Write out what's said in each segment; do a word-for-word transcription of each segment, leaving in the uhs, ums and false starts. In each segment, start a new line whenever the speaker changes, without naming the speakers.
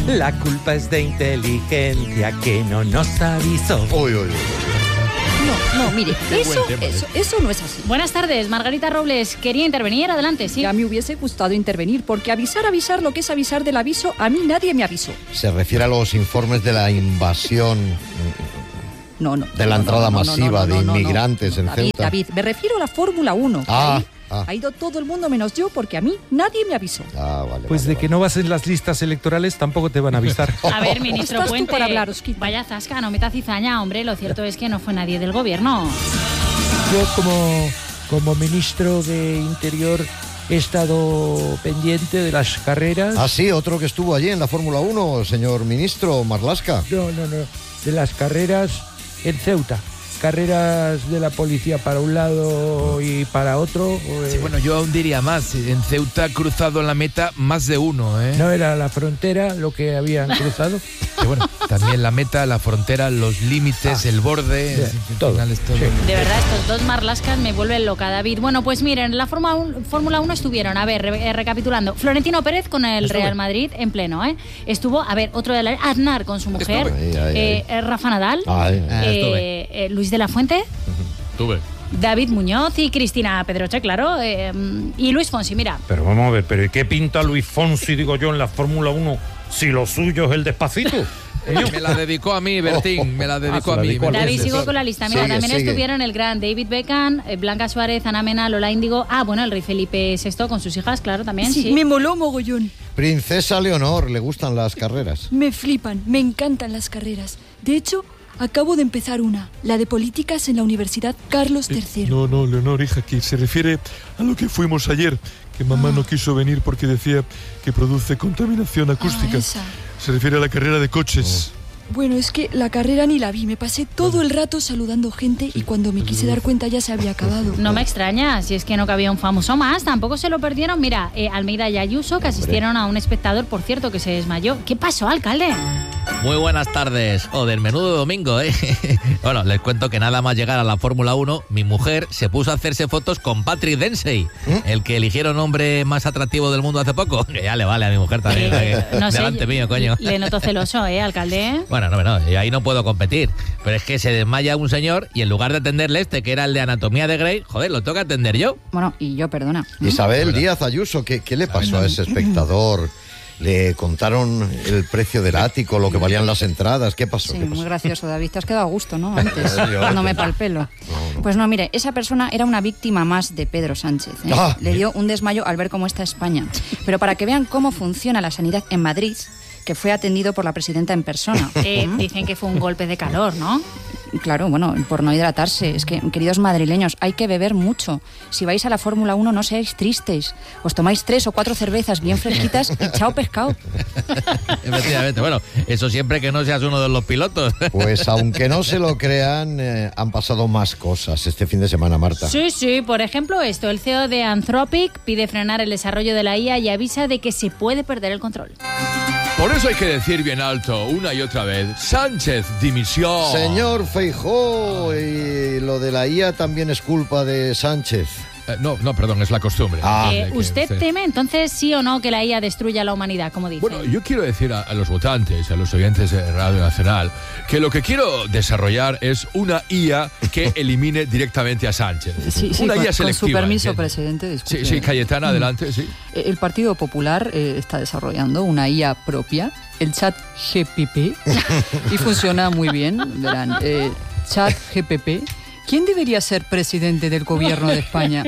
La culpa es de inteligencia que no nos avisó.
Uy, uy, uy.
No, no, mire, eso,
tema,
eso,
¿eh?
eso no es así.
Buenas tardes, Margarita Robles. Quería intervenir, adelante, sí.
Ya me hubiese gustado intervenir, porque avisar, avisar, lo que es avisar del aviso, a mí nadie me avisó.
Se refiere a los informes de la invasión,
No, no.
de la
no,
entrada
no, no, no,
masiva
no, no,
de
no, no.
inmigrantes en
David,
Ceuta.
David, me refiero a la Fórmula uno.
Ah,
Ahí
ah.
ha ido todo el mundo menos yo, porque a mí nadie me avisó.
Ah, vale,
Pues
vale,
de
vale.
que no vas en las listas electorales tampoco te van a avisar.
A ver, ministro
Estás tú
Puente,
para hablar, Osquita.
vaya zasca, no meta cizaña, hombre. Lo cierto es que no fue nadie del gobierno.
Yo como, como ministro de Interior he estado pendiente de las carreras.
Ah, sí, otro que estuvo allí en la Fórmula uno, señor ministro Marlaska.
No, no, no. De las carreras en Ceuta. Carreras de la policía para un lado y para otro. eh,
Sí, bueno, yo aún diría más. En Ceuta ha cruzado la meta más de uno, ¿eh?
No era la frontera lo que habían cruzado.
Que bueno, también la meta, la frontera, los límites, el borde.
Sí,
en fin, al
todo.
final es todo.
Sí.
De verdad, estos dos marlascas me vuelven loca, David. Bueno, pues miren, en la Fórmula uno, Fórmula uno estuvieron, a ver, re- eh, recapitulando, Florentino Pérez con el
Estuve.
Real Madrid en pleno, ¿eh? Estuvo, a ver, otro de la... Aznar con su mujer,
Estuve. Ay, ay,
eh, eh, Rafa Nadal,
Ay,
Ah,
eh,
estuve.
eh, Luis de la Fuente,
Tuve.
David Muñoz y Cristina Pedroche, claro, eh, y Luis Fonsi, mira.
Pero vamos a ver, ¿pero ¿y qué pinta Luis Fonsi, digo yo, en la Fórmula uno si lo suyo es el Despacito?
Me la dedicó a mí, Bertín, me la dedicó
Ah, se
a
la
mí.
dedicó a
¿me
David,
entiendes?
sigo con la lista. Mira,
Sigue,
también
sigue.
estuvieron el gran David Beckham, eh, Blanca Suárez, Ana Mena, Lola Índigo. Ah, bueno, el rey Felipe sexto con sus hijas, claro, también. Sí,
Sí, me moló mogollón.
Princesa Leonor, ¿le gustan las carreras?
Me flipan, me encantan las carreras. De hecho, acabo de empezar una, la de políticas en la Universidad Carlos tercero.
No, no, Leonor, hija, que se refiere a lo que fuimos ayer, que mamá no quiso venir porque decía que produce contaminación acústica.
Ah, esa.
Se refiere a la carrera de coches.
Bueno, es que la carrera ni la vi, me pasé todo el rato saludando gente y cuando me quise dar cuenta ya se había acabado.
No me extraña, si es que no cabía un famoso más, tampoco se lo perdieron. Mira, eh, Almeida y Ayuso, que asistieron a un espectador, por cierto, que se desmayó. ¿Qué pasó, alcalde?
Muy buenas tardes, o del menudo domingo, ¿eh? Bueno, les cuento que nada más llegar a la Fórmula uno, mi mujer se puso a hacerse fotos con Patrick Dempsey, el que eligieron hombre más atractivo del mundo hace poco. Que ya le vale a mi mujer también,
Eh,
que
no sé,
delante mío, coño.
Le noto celoso, ¿eh, alcalde?
Bueno, no, no, yo ahí no puedo competir. Pero es que se desmaya un señor y en lugar de atenderle este, que era el de Anatomía de Grey, joder, lo toca atender yo.
Bueno, y yo, perdona.
Isabel Díaz Ayuso, ¿qué, qué le pasó a ese espectador? ¿Le contaron el precio del ático, lo que valían las entradas? ¿Qué pasó?
Sí,
¿Qué
muy
pasó?
gracioso, David. Te has quedado a gusto, ¿no? Antes,
Yo-
dándome pa'l pelo. Pues no, mire, esa persona era una víctima más de Pedro Sánchez. ¿eh?
Ah.
Le dio un desmayo al ver cómo está España. Pero para que vean cómo funciona la sanidad en Madrid, que fue atendido por la presidenta en persona.
Eh, dicen que fue un golpe de calor, ¿no?
Claro, bueno, por no hidratarse. Es que, queridos madrileños, hay que beber mucho. Si vais a la Fórmula uno, no seáis tristes. Os tomáis tres o cuatro cervezas bien fresquitas y chao pescado.
Efectivamente, bueno, eso siempre que no seas uno de los pilotos.
Pues aunque no se lo crean, eh, han pasado más cosas este fin de semana, Marta.
Sí, sí, por ejemplo esto, el C E O de Anthropic pide frenar el desarrollo de la I A y avisa de que se puede perder el control.
Por eso hay que decir bien alto, una y otra vez, Sánchez, dimisión.
Señor Feijóo, y lo de la I A también es culpa de Sánchez.
Eh, no, no, perdón, es la costumbre.
Ah.
Eh,
De que-
¿Usted
sí.
teme entonces sí o no que la I A destruya la humanidad, como dice?
Bueno, yo quiero decir a, a los votantes, a los oyentes de Radio Nacional, que lo que quiero desarrollar es una I A que elimine directamente a Sánchez.
Sí, sí,
una
con,
I A
con
selectiva.
su permiso,
¿entiendes?
presidente. disculpe.
Sí, sí, Cayetana, adelante, sí.
El Partido Popular eh, está desarrollando una I A propia, el Chat G P P, y funciona muy bien. Verán, eh, Chat G P P. ¿Quién debería ser presidente del gobierno de España?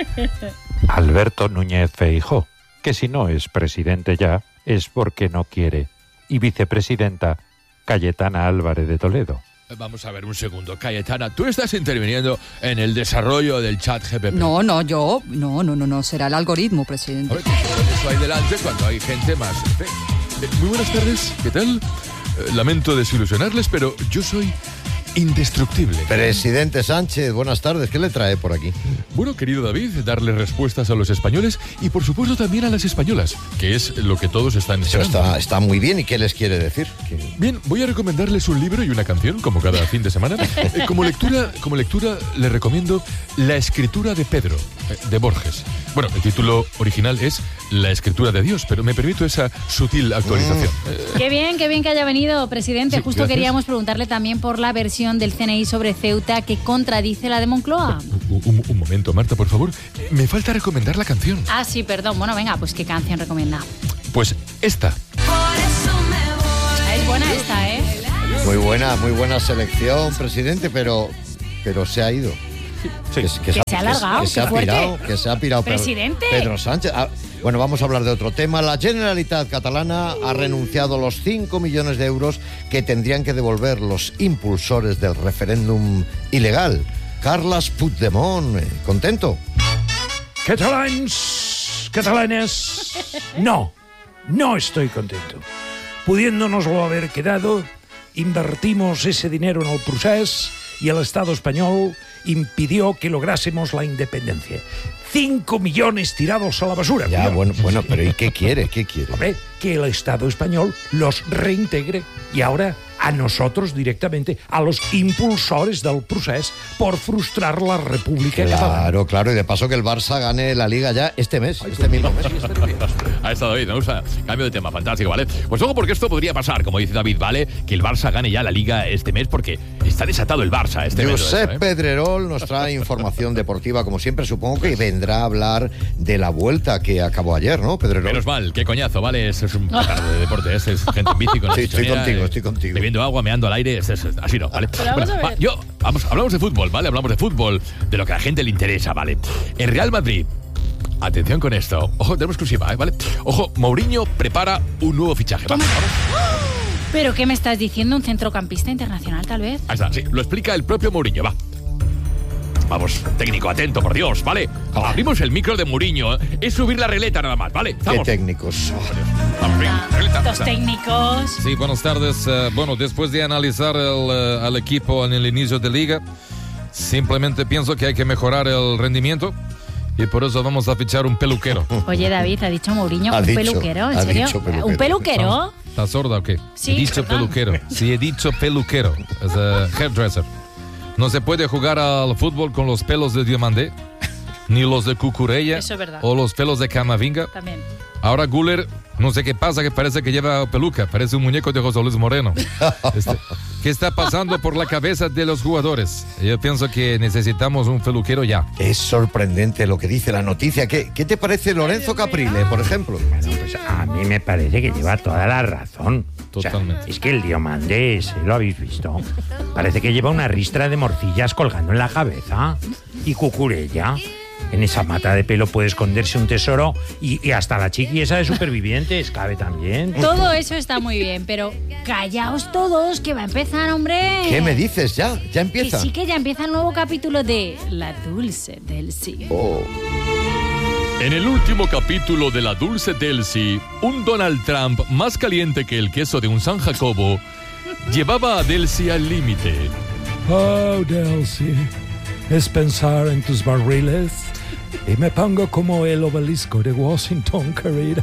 Alberto Núñez Feijóo, que si no es presidente ya, es porque no quiere. Y vicepresidenta, Cayetana Álvarez de Toledo.
Vamos a ver un segundo, Cayetana, tú estás interviniendo en el desarrollo del Chat G P P.
No, no, yo, no, no, no, no, será el algoritmo, presidente.
A ver, eso ahí delante cuando hay gente más. en fin.
Eh, muy buenas tardes, ¿qué tal? Eh, lamento desilusionarles, pero yo soy
indestructible.
Presidente Sánchez, buenas tardes. ¿Qué le trae por aquí?
Bueno, querido David, darle respuestas a los españoles y por supuesto también a las españolas, que es lo que todos están
Eso
esperando.
está, está muy bien. ¿Y qué les quiere decir? ¿Qué-
Bien, voy a recomendarles un libro y una canción, como cada fin de semana. Eh, como lectura, como lectura, les recomiendo La escritura de Pedro, eh, de Borges. Bueno, el título original es La escritura de Dios, pero me permito esa sutil actualización. Eh,
Qué bien, qué bien que haya venido, presidente.
Sí,
Justo
gracias.
queríamos preguntarle también por la versión del C N I sobre Ceuta que contradice la de Moncloa.
un, un- un momento, Marta, por favor. Eh, Me falta recomendar la canción.
Ah, sí, perdón. Bueno, venga, pues ¿qué canción recomienda?
Pues esta.
Es buena esta, ¿eh?
Muy buena, muy buena selección, presidente, pero, pero se ha ido. Que, que
Que se ha alargado,
que se
qué
ha
fuerte.
pirado, que se ha pirado Pedro-
Presidente.
Pedro Sánchez. Ah, bueno, vamos a hablar de otro tema. La Generalitat catalana ha renunciado a los cinco millones de euros que tendrían que devolver los impulsores del referéndum ilegal. Carles Puigdemont, eh, ¿contento?
Catalans, catalanes, no, no estoy contento. Pudiéndonoslo haber quedado, invertimos ese dinero en el procés y el Estado español impidió que lográsemos la independencia. Cinco millones tirados a la basura.
Ya,
cuidado.
bueno, bueno, pero ¿y qué quiere? ¿Qué quiere?
Hombre, que el Estado español los reintegre y ahora a nosotros directamente, a los impulsores del procés por frustrar la República Catalana.
Claro, claro, y de paso que el Barça gane la Liga ya este mes, este mismo mes.
Ha estado David, me gusta. Cambio de tema, fantástico, ¿vale? Pues ojo, porque esto podría pasar, como dice David, ¿vale? Que el Barça gane ya la Liga este mes, porque está desatado el Barça este mes.
Josep
¿eh?
Pedrerol nos trae información deportiva, como siempre. Supongo que vendrá a hablar de la vuelta que acabó ayer, ¿no, Pedrerol?
Menos mal, qué coñazo, ¿vale? Es, es un petardo de deporte, es, es gente en bici con la
Sí, estoy
chichonera,
contigo,
eh,
estoy contigo.
Bebiendo agua, meando al aire, es, es- es- así no, ¿vale?
Pero vamos a ver.
va, yo, vamos, hablamos de fútbol, ¿vale? Hablamos de fútbol, de lo que a la gente le interesa, ¿vale? El Real Madrid, atención con esto, ojo, tenemos exclusiva, ¿eh? ¿Vale? Ojo, Mourinho prepara un nuevo fichaje, ¿vale?
¿Pero qué me estás diciendo? ¿Un centrocampista internacional, tal vez?
Ahí está, sí, lo explica el propio Mourinho, va. Vamos, técnico, atento, por Dios, ¿vale? Abrimos el micro de Mourinho, ¿eh? Es subir la regleta nada más, ¿vale?
Qué
Vamos.
técnicos.
Vamos, venga, regleta.
Estos técnicos.
Sí, buenas tardes. Eh, bueno, después de analizar el, eh, al equipo en el inicio de liga, simplemente pienso que hay que mejorar el rendimiento y por eso vamos a fichar un peluquero.
Oye, David, ha dicho Mourinho,
Ha
un
dicho,
peluquero, ¿en
ha
serio?
dicho peluquero.
¿Un peluquero?
¿Estás sorda o qué?
Sí,
He dicho
perdón.
peluquero. Sí, he dicho peluquero. Es a hairdresser. No se puede jugar al fútbol con los pelos de diamante, ni los de Cucurella
Eso es verdad.
o los pelos de Camavinga.
También.
Ahora Guller, no sé qué pasa, que parece que lleva peluca, parece un muñeco de José Luis Moreno. Este, ¿qué está pasando por la cabeza de los jugadores? Yo pienso que necesitamos un peluquero ya.
Es sorprendente lo que dice la noticia. ¿Qué, qué te parece Lorenzo Caprile, por ejemplo?
Pues a mí me parece que lleva toda la razón.
Totalmente.
O sea, es que el diamante ese, ¿lo habéis visto? Parece que lleva una ristra de morcillas colgando en la cabeza. Y Cucurella. En esa mata de pelo puede esconderse un tesoro y, y hasta la chiqui esa de supervivientes cabe también.
Todo eso está muy bien, pero callaos todos, que va a empezar, hombre.
¿Qué me dices? ¿Ya? ¿Ya
Que
empieza?
sí, que ya empieza el nuevo capítulo de La Dulce del Sí.
Oh.
En el último capítulo de La Dulce Delcy, un Donald Trump más caliente que el queso de un San Jacobo llevaba a Delcy al límite.
Oh, Delcy, es pensar en tus barriles y me pongo como el obelisco de Washington, querida.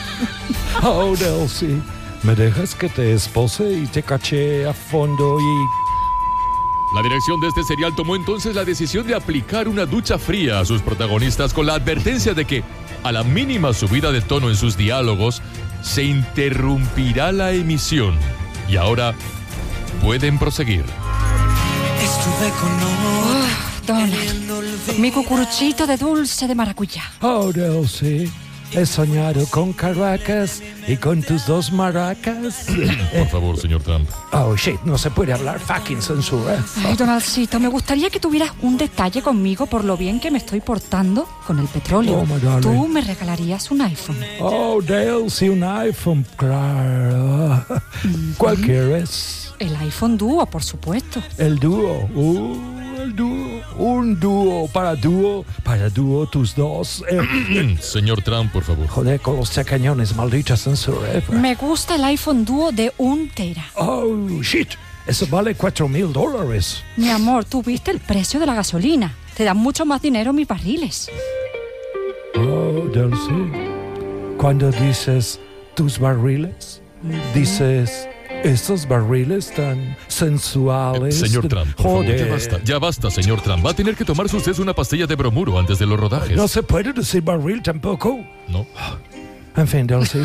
Oh, Delcy, ¿me dejas que te espose y te caché a fondo y...
La dirección de este serial tomó entonces la decisión de aplicar una ducha fría a sus protagonistas con la advertencia de que, a la mínima subida de tono en sus diálogos, se interrumpirá la emisión. Y ahora pueden proseguir.
Estuve con
Donald, mi cucuruchito de dulce de maracuyá.
Oh, Delcy, he soñado con Caracas y con tus dos maracas.
Por favor, señor Trump.
Oh, shit, no se puede hablar fucking censura.
Ay, Donaldcito, me gustaría que tuvieras un detalle conmigo por lo bien que me estoy portando con el petróleo.
Oh, my darling.
Tú me regalarías un iPhone.
Oh, Delcy, un iPhone, claro. ¿Cuál quieres?
El iPhone Duo, por supuesto.
El dúo. Uh, el dúo. Un dúo para dúo. Para dúo tus dos. Eh,
Señor Trump, por favor.
joder, con los chacañones, maldita censura. eh.
Me gusta el iPhone Duo de un tera.
Oh, shit. Eso vale cuatro mil dólares.
Mi amor, ¿tú viste el precio de la gasolina? Te dan mucho más dinero mis barriles.
Oh, Dulce, cuando dices tus barriles, dices esos barriles tan sensuales.
Señor Trump, por favor,
Joder.
ya basta, ya basta, señor Trump. Va a tener que tomarse usted una pastilla de bromuro antes de los rodajes.
No se puede decir barril tampoco.
No.
En fin, Dulce.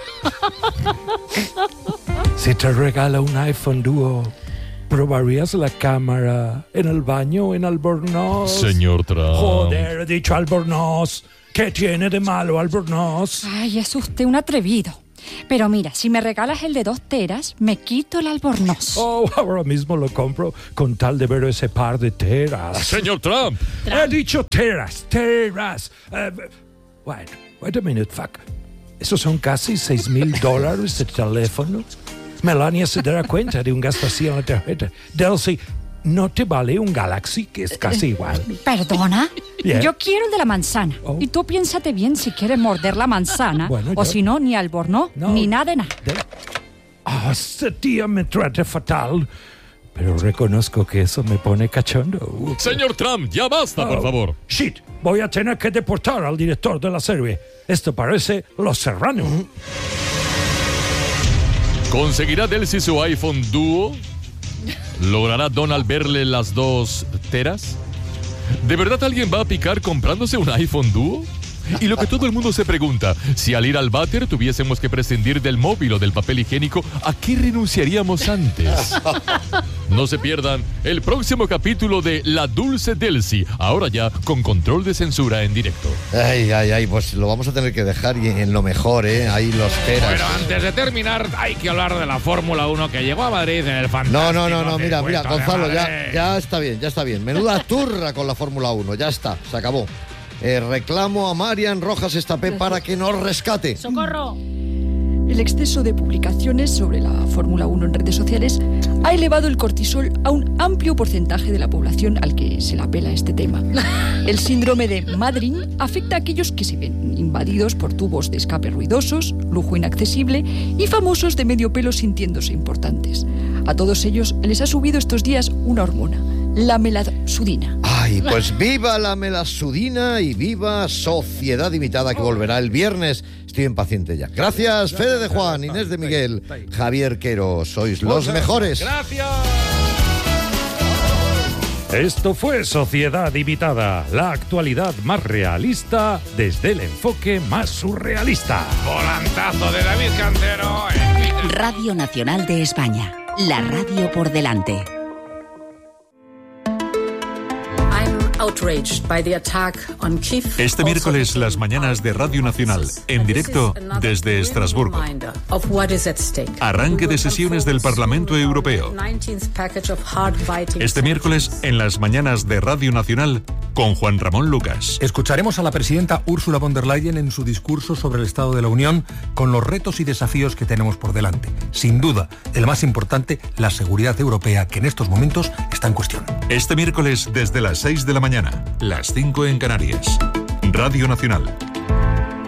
Si te regala un iPhone Duo, ¿probarías la cámara en el baño en Albornoz?
Señor Trump.
Joder, he dicho Albornoz. ¿Qué tiene de malo Albornoz?
Ay, es usted un atrevido. Pero mira, si me regalas el de dos teras, me quito el Albornoz.
Oh, ahora mismo lo compro con tal de ver ese par de teras.
Señor Trump.
He dicho teras, teras. Uh, wait, wait a minute, fuck. Esos son casi seis mil dólares de teléfono. Melania se dará cuenta de un gasto así en la tarjeta. Dulce, ¿no te vale un Galaxy que es casi igual?
¿Perdona?
Yeah.
Yo quiero el de la manzana.
Oh.
Y tú piénsate bien si quieres morder la manzana.
Bueno,
o
yo-
si no, ni Albornoz,
No.
ni nada de nada.
Ah, ese día me trata fatal. Pero reconozco que eso me pone cachondo.
Señor Trump, ya basta, por
Oh,
favor.
Shit, voy a tener que deportar al director de la serie. Esto parece Los Serrano.
¿Conseguirá Delcy su iPhone Duo? ¿Logrará Donald verle las dos teras? ¿De verdad alguien va a picar comprándose un iPhone Duo? Y lo que todo el mundo se pregunta, si al ir al váter tuviésemos que prescindir del móvil o del papel higiénico, ¿a qué renunciaríamos antes? No se pierdan el próximo capítulo de La Dulce Delcy, ahora ya con control de censura en directo.
Ay, ay, ay, pues lo vamos a tener que dejar y en lo mejor, ¿eh? Ahí los teras.
Bueno, antes de terminar, hay que hablar de la Fórmula uno que llegó a Madrid en el fantástico.
No, no, no, no, mira, mira,
circuito de
Gonzalo, ya,
Madrid.
ya está bien, ya está bien. Menuda turra con la Fórmula uno, ya está, se acabó. Eh, reclamo a Marian Rojas Estapé para que nos rescate.
¡Socorro!
El exceso de publicaciones sobre la Fórmula uno en redes sociales ha elevado el cortisol a un amplio porcentaje de la población al que se la pela este tema. El síndrome de Madrid afecta a aquellos que se ven invadidos por tubos de escape ruidosos, lujo inaccesible y famosos de medio pelo sintiéndose importantes. A todos ellos les ha subido estos días una hormona, la melasudina.
Ay, pues viva la melasudina y viva Sociedad Imitada, que volverá el viernes. Estoy impaciente ya. Gracias, Fede de Juan, Inés de Miguel, Javier Quero. Sois los mejores.
Gracias.
Esto fue Sociedad Imitada, la actualidad más realista desde el enfoque más surrealista.
Volantazo de David Cantero.
Radio Nacional de España. La radio por delante.
Este miércoles las mañanas de Radio Nacional, en directo desde Estrasburgo. Arranque de sesiones del Parlamento Europeo. Este miércoles en las mañanas de Radio Nacional con Juan Ramón Lucas.
Escucharemos a la presidenta Ursula von der Leyen en su discurso sobre el Estado de la Unión con los retos y desafíos que tenemos por delante. Sin duda, el más importante, la seguridad europea, que en estos momentos está en cuestión.
Este miércoles desde las seis de la mañana, las cinco en Canarias. Radio Nacional,